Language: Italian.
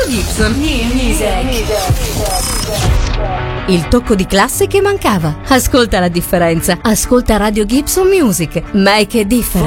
Gibson Il tocco di classe che mancava. Ascolta la differenza. Ascolta Radio Gibson Music. Make a difference.